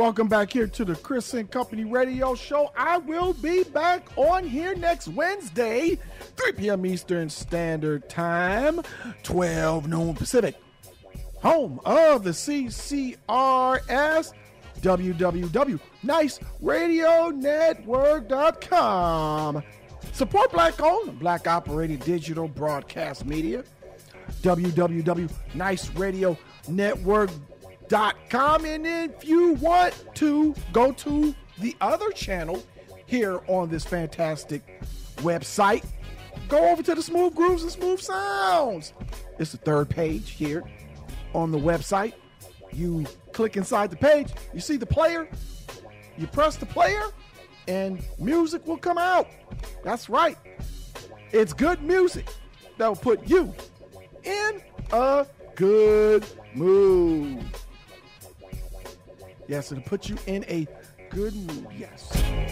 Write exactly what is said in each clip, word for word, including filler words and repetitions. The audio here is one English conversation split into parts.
Welcome back here to the Chris and Company Radio Show. I will be back on here next Wednesday, three p.m. Eastern Standard Time, twelve noon Pacific. Home of the C C R S, w w w dot nice radio network dot com. Support black-owned, black-operated digital broadcast media, w w w dot nice radio network dot com. And if you want to go to the other channel here on this fantastic website, go over to the Smooth Grooves and Smooth Sounds. It's the third page here on the website. You click inside the page, you see the player, you press the player, and music will come out. That's right. It's good music that will put you in a good mood. Yes, it'll put you in a good mood, yes.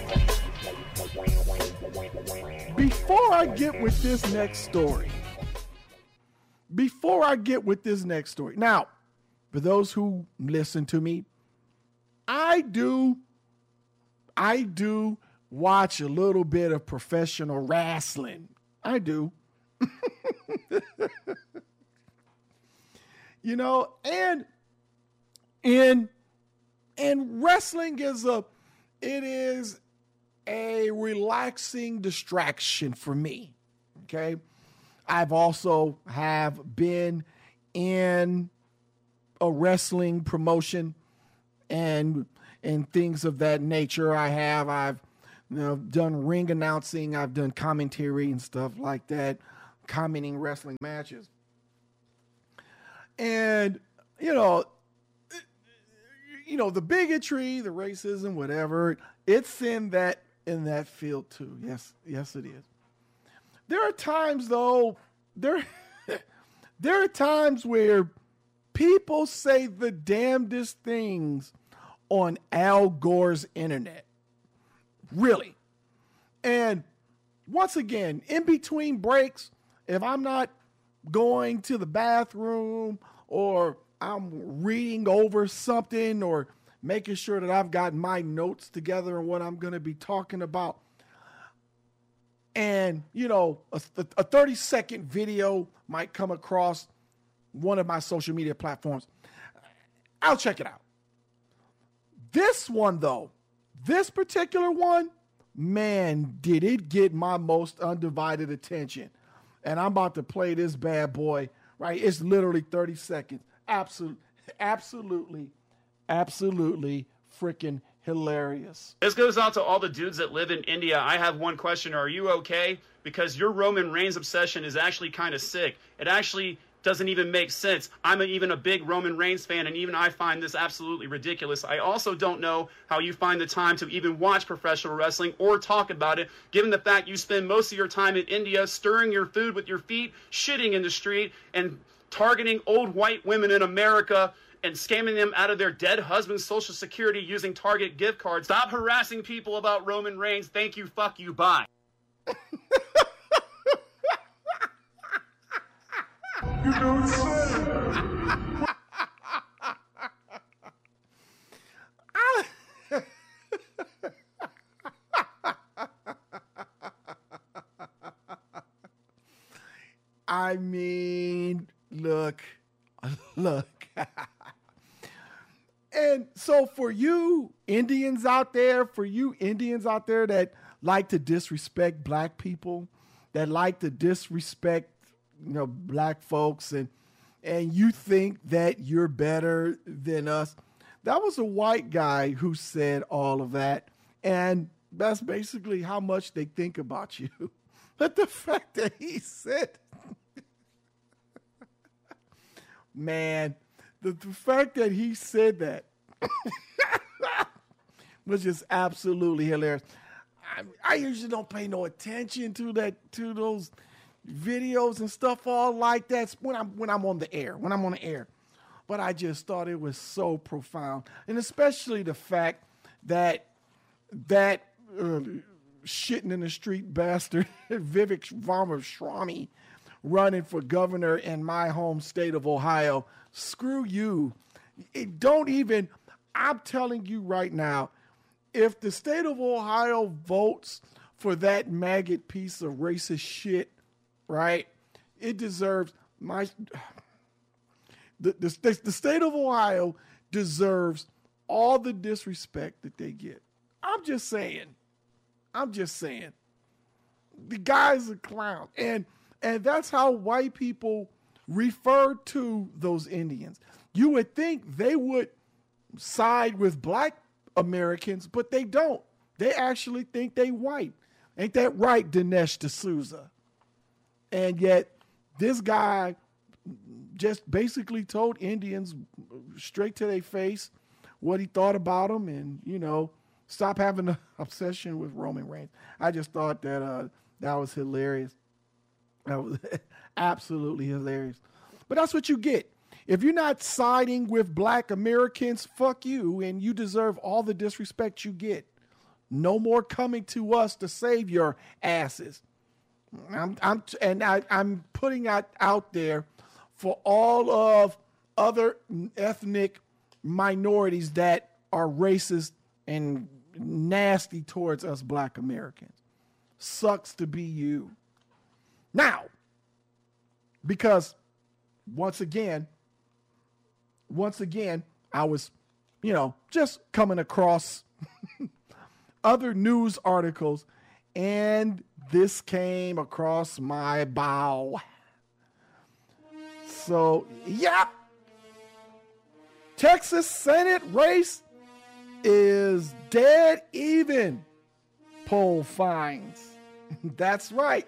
Before I get with this next story, before I get with this next story, now, for those who listen to me, I do, I do watch a little bit of professional wrestling. I do. You know, and in and wrestling is a it is a relaxing distraction for me. Okay. I've also have been in a wrestling promotion and and things of that nature. I have I've you know, done ring announcing, I've done commentary and stuff like that, commenting wrestling matches. And you know, you know, the bigotry, the racism, whatever, it's in that in that field too. Yes, yes it is. There are times though, there there are times where people say the damnedest things on Al Gore's internet. Really. And once again, in between breaks, if I'm not going to the bathroom or I'm reading over something or making sure that I've got my notes together and what I'm going to be talking about, and, you know, a, a thirty second video might come across one of my social media platforms, I'll check it out. This one, though, this particular one, man, did it get my most undivided attention. And I'm about to play this bad boy, right? It's literally thirty seconds. Absolutely, absolutely, absolutely freaking hilarious. This goes out to all the dudes that live in India. I have one question. Are you okay? Because your Roman Reigns obsession is actually kind of sick. It actually doesn't even make sense. I'm a, even a big Roman Reigns fan, and even I find this absolutely ridiculous. I also don't know how you find the time to even watch professional wrestling or talk about it, given the fact you spend most of your time in India stirring your food with your feet, shitting in the street, and targeting old white women in America and scamming them out of their dead husband's Social Security using Target gift cards. Stop harassing people about Roman Reigns. Thank you, fuck you, bye. You know what I mean, look, look. And so for you Indians out there, for you Indians out there that like to disrespect black people, that like to disrespect, you know, black folks, and and you think that you're better than us. That was a white guy who said all of that. And that's basically how much they think about you. But the fact that he said, man, the, the fact that he said that was just absolutely hilarious. I, I usually don't pay no attention to that, to those videos and stuff all like that when I'm when I'm on the air, when I'm on the air. But I just thought it was so profound, and especially the fact that that uh, shitting in the street bastard Vivek Ramaswamy running for governor in my home state of Ohio. Screw you! It don't even. I'm telling you right now, if the state of Ohio votes for that maggot piece of racist shit, right, it deserves my... The, the, the state of Ohio deserves all the disrespect that they get. I'm just saying. I'm just saying. The guy's a clown. And and that's how white people refer to those Indians. You would think they would side with black Americans, but they don't. They actually think they white. Ain't that right, Dinesh D'Souza? And yet this guy just basically told Indians straight to their face what he thought about them, and, you know, stop having an obsession with Roman Reigns. I just thought that uh, that was hilarious. That was absolutely hilarious. But that's what you get. If you're not siding with black Americans, fuck you, and you deserve all the disrespect you get. No more coming to us to save your asses. I'm, I'm and I, I'm putting that out there for all of other ethnic minorities that are racist and nasty towards us black Americans. Sucks to be you. Now, because once again, once again, I was, you know, just coming across other news articles, and this came across my bow. So, yeah, Texas Senate race is dead even, poll finds. That's right.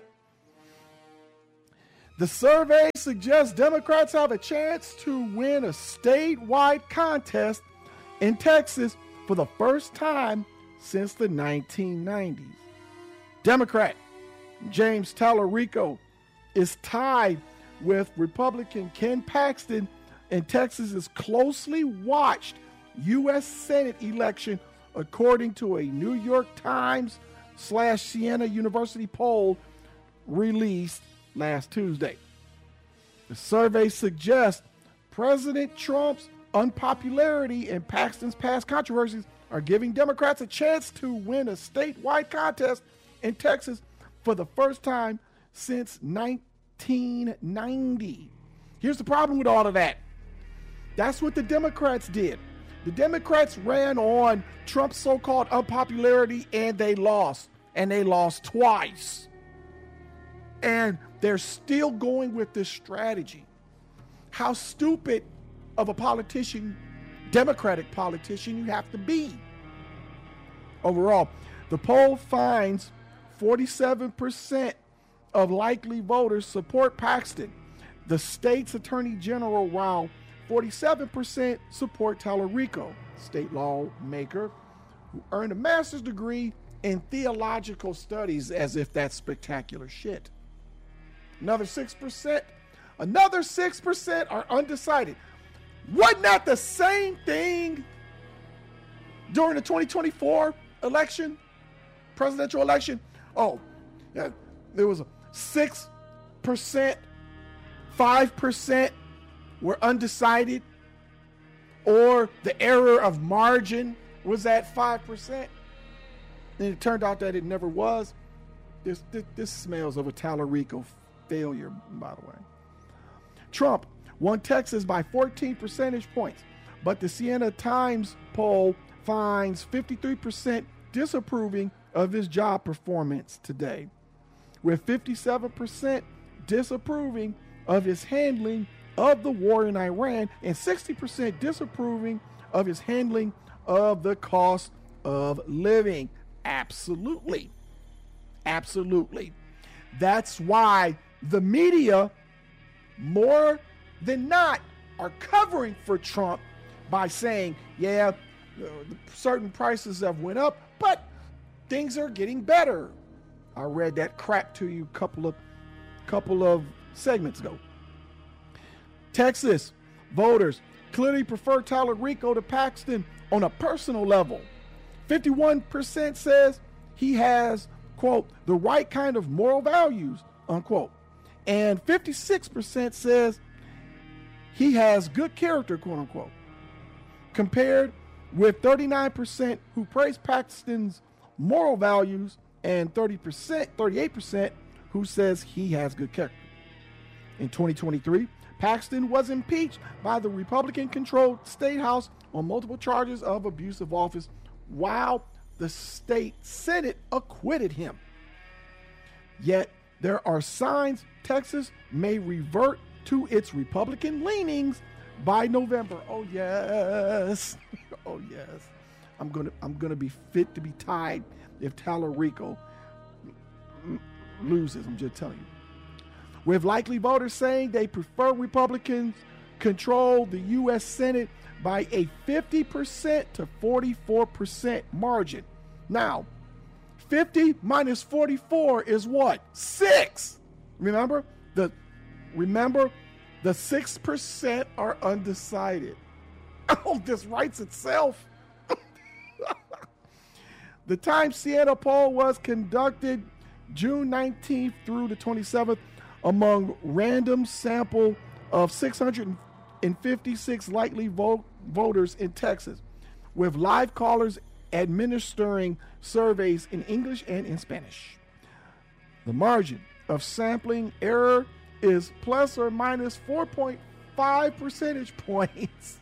The survey suggests Democrats have a chance to win a statewide contest in Texas for the first time since the nineteen nineties. Democrat James Tallarico is tied with Republican Ken Paxton in Texas's closely watched U S Senate election, according to a New York Times slash Siena University poll released last Tuesday. The survey suggests President Trump's unpopularity and Paxton's past controversies are giving Democrats a chance to win a statewide contest in Texas for the first time since nineteen ninety. Here's the problem with all of that. That's what the Democrats did. The Democrats ran on Trump's so-called unpopularity, and they lost. And they lost twice. And they're still going with this strategy. How stupid of a politician, Democratic politician, you have to be. Overall, the poll finds forty-seven percent of likely voters support Paxton, the state's attorney general, while forty-seven percent support Tallarico, state lawmaker, who earned a master's degree in theological studies, as if that's spectacular shit. Another six percent, another six percent are undecided. Wasn't that the same thing during the twenty twenty-four election, presidential election? Oh, yeah, there was a six percent, five percent were undecided, or the error of margin was at five percent. And it turned out that it never was. This, this, this smells of a Tallarico failure, by the way. Trump won Texas by fourteen percentage points, but the Siena Times poll finds fifty-three percent disapproving of his job performance today, with fifty-seven percent disapproving of his handling of the war in Iran and sixty percent disapproving of his handling of the cost of living. Absolutely. Absolutely. That's why the media, more than not, are covering for Trump by saying, yeah, uh, certain prices have went up, but things are getting better. I read that crap to you a couple of couple of segments ago. Texas voters clearly prefer Tallarico to Paxton on a personal level. fifty-one percent says he has, quote, the right kind of moral values, unquote. And fifty-six percent says he has good character, quote unquote. Compared with thirty-nine percent who praise Paxton's moral values and thirty percent, thirty-eight percent who says he has good character. In twenty twenty-three, Paxton was impeached by the Republican-controlled State House on multiple charges of abuse of office, while the state Senate acquitted him. Yet, there are signs Texas may revert to its Republican leanings by November. Oh, yes. Oh, yes. I'm going to I'm gonna be fit to be tied if Tallarico loses. I'm just telling you. With likely voters saying they prefer Republicans control the U S Senate by a fifty percent to forty-four percent margin. Now, fifty minus forty-four is what? Six. Remember? The remember the six percent are undecided. Oh, this writes itself. The Times Siena poll was conducted June nineteenth through the twenty-seventh among random sample of six hundred fifty-six likely vote, voters in Texas, with live callers administering surveys in English and in Spanish. The margin of sampling error is plus or minus four point five percentage points.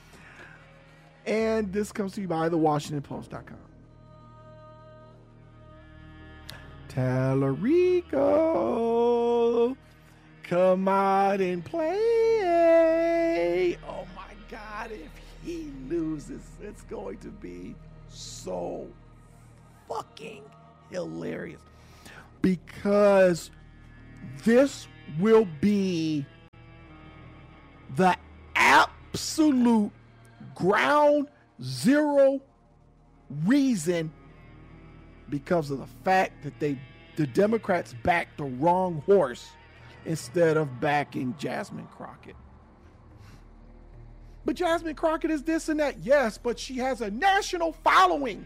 And this comes to you by the Washington Post dot com. Tallarico, come out and play. Oh my God, if he loses, it's going to be so fucking hilarious. Because this will be the absolute ground zero reason, because of the fact that they the Democrats backed the wrong horse instead of backing Jasmine Crockett. But Jasmine Crockett is this and that. Yes, but she has a national following.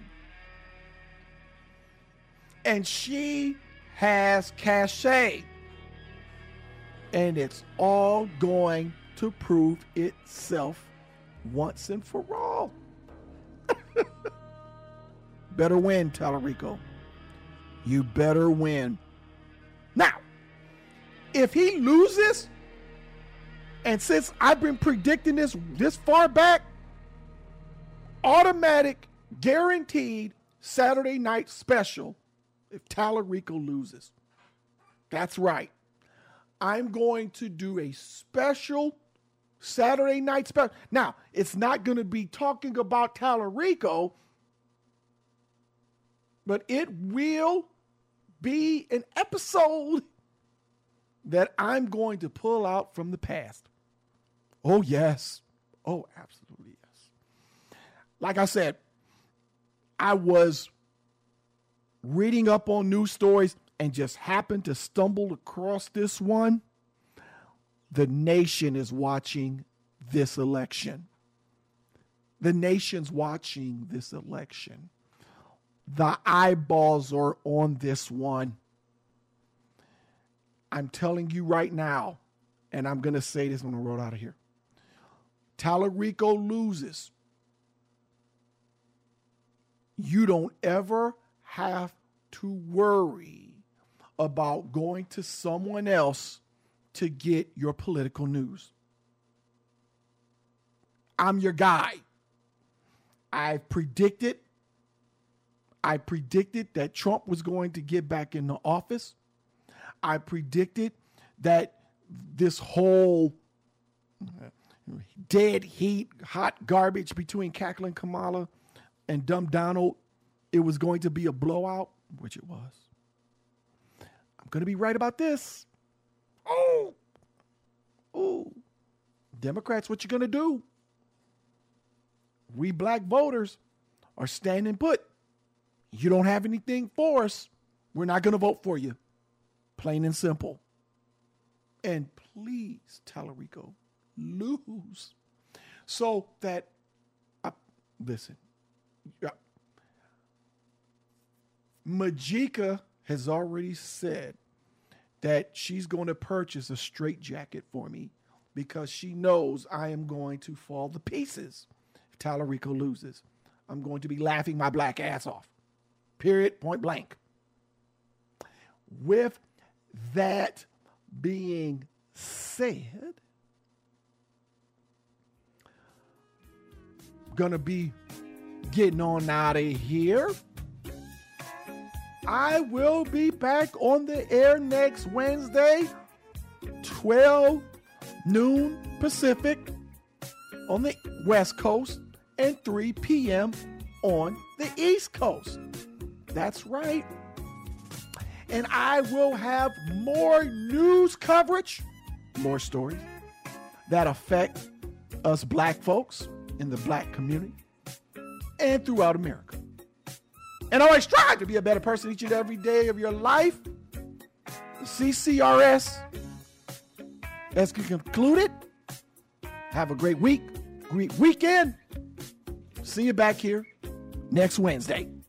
And she has cachet. And it's all going to prove itself once and for all. Better win, Tallarico. You better win. Now, if he loses, and since I've been predicting this this far back, automatic, guaranteed Saturday night special if Tallarico loses. That's right. I'm going to do a special Saturday night special. Now, it's not going to be talking about Tallarico, but it will be an episode that I'm going to pull out from the past. Oh, yes. Oh, absolutely yes. Like I said, I was reading up on news stories and just happened to stumble across this one. The nation is watching this election. The nation's watching this election. The eyeballs are on this one. I'm telling you right now, and I'm going to say this when I roll out of here. Tallarico loses. You don't ever have to worry about going to someone else to get your political news. I'm your guy. I've predicted I predicted that Trump was going to get back in the office. I predicted that this whole dead heat, hot garbage between cackling Kamala and dumb Donald, it was going to be a blowout, which it was. I'm going to be right about this. Oh, oh, Democrats, what you going to do? We black voters are standing put. You don't have anything for us, we're not going to vote for you. Plain and simple. And please, Tallarico, lose. So that, uh, listen, uh, Majika has already said that she's going to purchase a straitjacket for me because she knows I am going to fall to pieces if Tallarico loses. I'm going to be laughing my black ass off. Period, point blank. With that being said, gonna be getting on out of here. I will be back on the air next Wednesday, twelve noon Pacific on the West Coast and three p.m. on the East Coast. That's right. And I will have more news coverage, more stories that affect us black folks in the black community and throughout America. And always strive to be a better person each and every day of your life. The C C R S has concluded. Have a great week, great weekend. See you back here next Wednesday.